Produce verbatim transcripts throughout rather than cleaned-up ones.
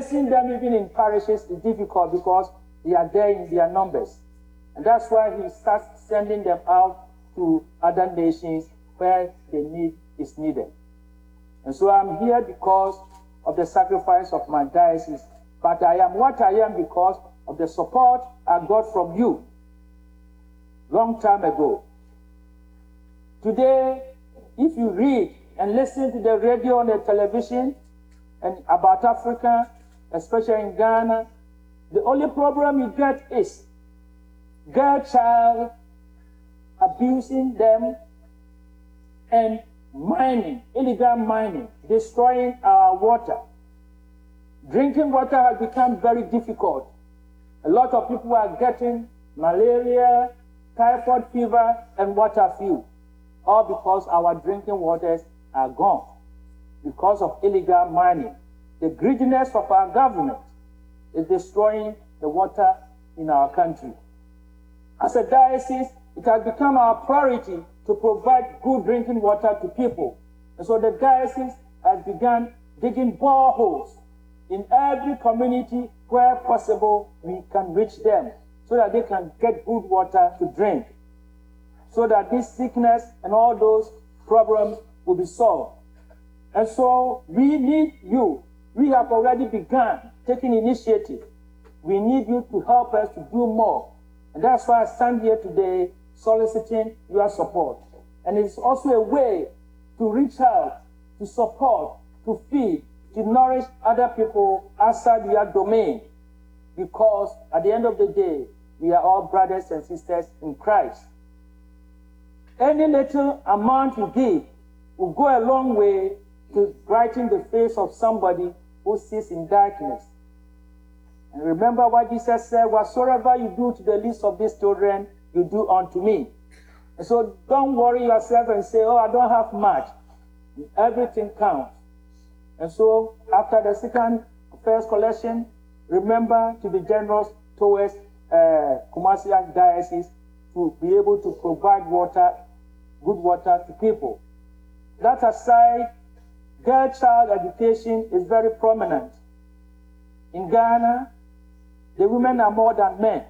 Placing them even in parishes is difficult because they are there in their numbers. And that's why he starts sending them out to other nations where the need is needed. And so I'm here because of the sacrifice of my diocese, but I am what I am because of the support I got from you long time ago. Today, if you read and listen to the radio and the television and about Africa, especially in Ghana, the only problem you get is girl child abusing them and mining, illegal mining, destroying our water. Drinking water has become very difficult. A lot of people are getting malaria, typhoid fever, and water flu, all because our drinking waters are gone because of illegal mining. The greediness of our government is destroying the water in our country. As a diocese, it has become our priority to provide good drinking water to people. And so the diocese has begun digging boreholes in every community where possible. We can reach them so that they can get good water to drink, so that this sickness and all those problems will be solved. And so we need you. We have already begun taking initiative. We need you to help us to do more. And that's why I stand here today soliciting your support. And it's also a way to reach out, to support, to feed, to nourish other people outside your domain. Because at the end of the day, we are all brothers and sisters in Christ. Any little amount you give will go a long way to brighten the face of somebody who sits in darkness. And remember what Jesus said, whatsoever you do to the least of these children, you do unto me. And so don't worry yourself and say, oh, I don't have much. Everything counts. And so after the second, first collection, remember to be generous towards uh, Kumasi Diocese to be able to provide water, good water to people. That aside, girl child education is very prominent. In Ghana, the women are more than men,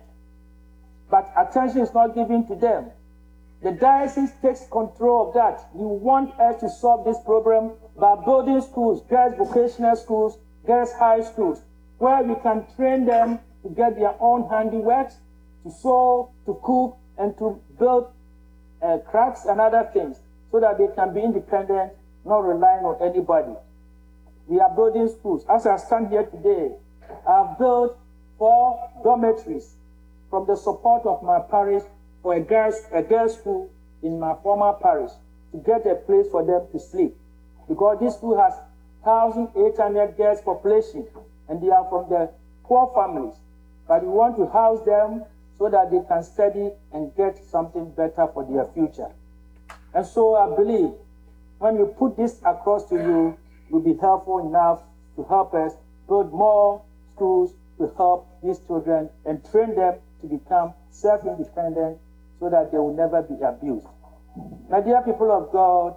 but attention is not given to them. The diocese takes control of that. We want us to solve this problem by building schools, girls' vocational schools, girls' high schools, where we can train them to get their own handiworks, to sew, to cook, and to build uh, crafts and other things, so that they can be independent, not relying on anybody. We are building schools. As I stand here today, I've built four dormitories from the support of my parish for a girls, a girls' school in my former parish to get a place for them to sleep. Because this school has one thousand eight hundred girls population, and they are from the poor families. But we want to house them so that they can study and get something better for their future. And so I believe when we put this across to you, it will be helpful enough to help us build more schools to help these children and train them to become self-independent so that they will never be abused. My dear people of God,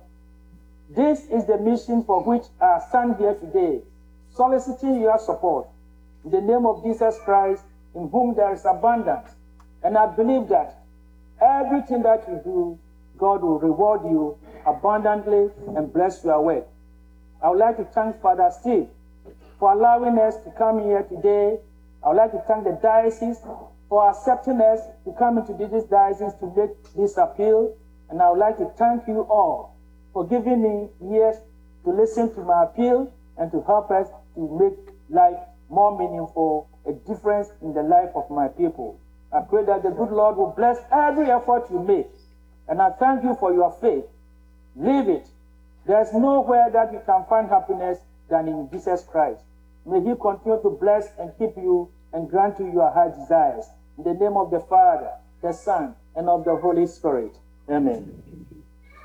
this is the mission for which I stand here today, soliciting your support in the name of Jesus Christ, in whom there is abundance. And I believe that everything that you do, God will reward you abundantly and bless your work. I would like to thank Father Steve for allowing us to come here today. I would like to thank the diocese for accepting us to come into this diocese to make this appeal. And I would like to thank you all for giving me ears to listen to my appeal and to help us to make life more meaningful, a difference in the life of my people. I pray that the good Lord will bless every effort you make. And I thank you for your faith. Live it. There's nowhere that you can find happiness than in Jesus Christ. May he continue to bless and keep you and grant you your heart desires. In the name of the Father, the Son, and of the Holy Spirit. Amen.